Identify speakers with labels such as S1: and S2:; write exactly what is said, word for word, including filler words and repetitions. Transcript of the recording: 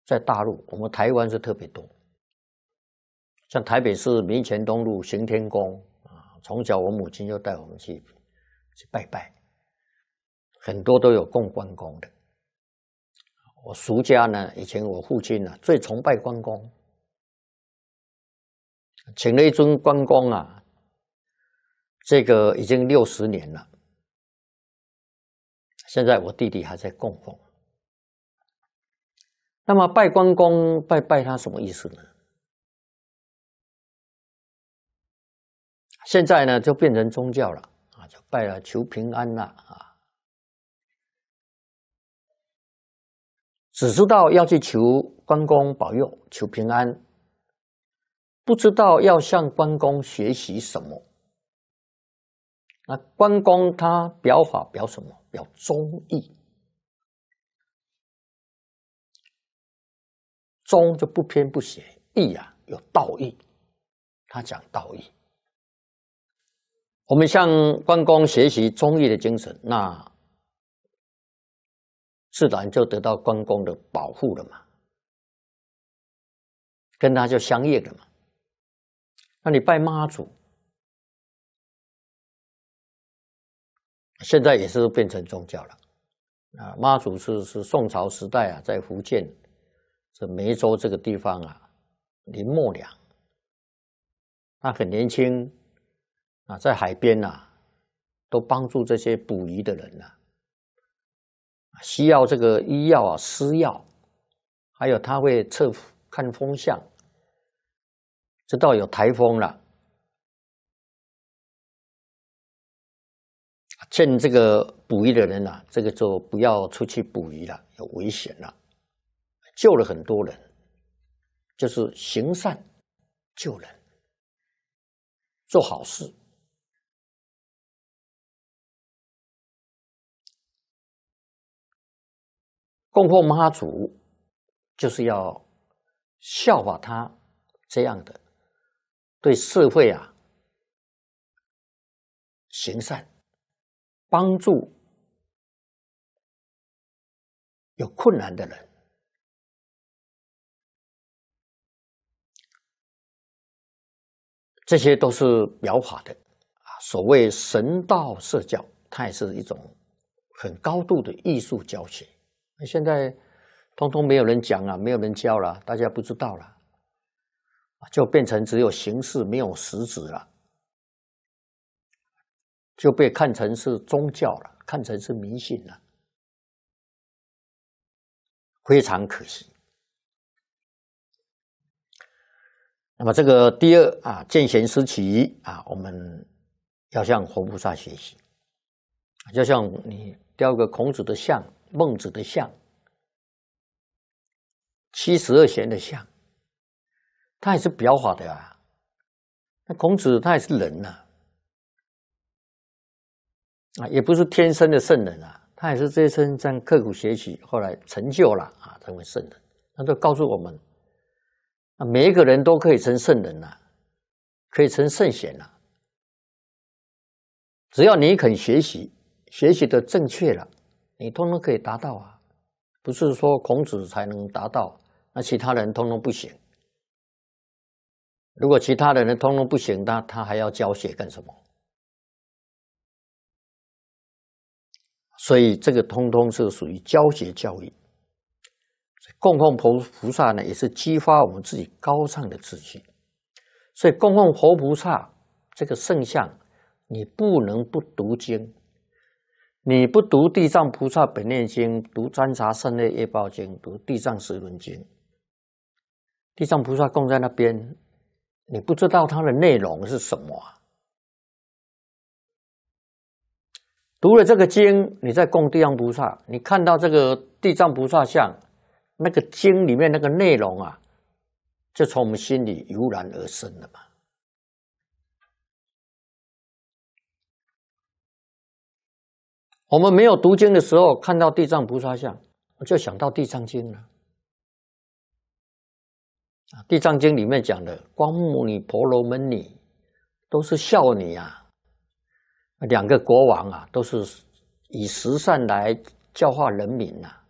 S1: 在大陆，我们台湾是特别多。像台北市民权东路行天宫啊，从小我母亲就带我们去去拜拜，很多都有供关公的。我叔家呢，以前我父亲呢最崇拜关公，请了一尊关公啊，这个已经六十年了。现在我弟弟还在供奉。那么拜关公拜拜他什么意思呢？现在呢就变成宗教了啊，就拜了求平安了啊，只知道要去求关公保佑，求平安，不知道要向关公学习什么。那关公他表法表什么？表忠义。忠就不偏不邪，义啊有道义，他讲道义。我们向关公学习忠义的精神，那自然就得到关公的保护了嘛，跟他就相应了嘛。那你拜妈祖，现在也是变成宗教了啊。妈祖是是宋朝时代啊，在福建这梅州这个地方啊，林默娘，他很年轻啊，在海边啊，都帮助这些捕鱼的人啊，需要这个医药啊、施药，还有他会测看风向，直到有台风了，劝这个捕鱼的人啊，这个就不要出去捕鱼了，有危险了，救了很多人，就是行善救人，做好事。供奉妈祖就是要效法他这样的，对社会啊行善，帮助有困难的人。这些都是表法的啊。所谓神道社教，它也是一种很高度的艺术教学。现在通通没有人讲了，没有人教了，大家不知道了，就变成只有形式没有实质了，就被看成是宗教了，看成是迷信了，非常可惜。那么这个第二啊，见贤思齐啊，我们要向活菩萨学习，就像你雕个孔子的像、孟子的像、七十二贤的像，他也是表法的啊。那孔子他也是人呐、啊，啊，也不是天生的圣人啊，他也是这一生这样刻苦学习，后来成就了啊，成为圣人。那就告诉我们。啊，每一个人都可以成圣人啊，可以成圣贤啊。只要你肯学习，学习的正确了，你通通可以达到啊。不是说孔子才能达到，那其他人通通不行。如果其他的人通通不行，那他还要教学干什么？所以这个通通是属于教学教育。供奉佛菩萨呢，也是激发我们自己高尚的志气。所以供奉佛菩萨这个圣像，你不能不读经。你不读《地藏菩萨本愿经》，读《占察胜类业报经》，读《地藏十轮经》，地藏菩萨供在那边，你不知道它的内容是什么啊？读了这个经，你在供地藏菩萨，你看到这个地藏菩萨像。那个经里面那个内容啊，就从我们心里油然而生了嘛。我们没有读经的时候，看到地藏菩萨像，我就想到地藏经了。啊，地藏经里面讲的光目女、婆罗门女都是孝女啊，两个国王啊，都是以十善来教化人民啊。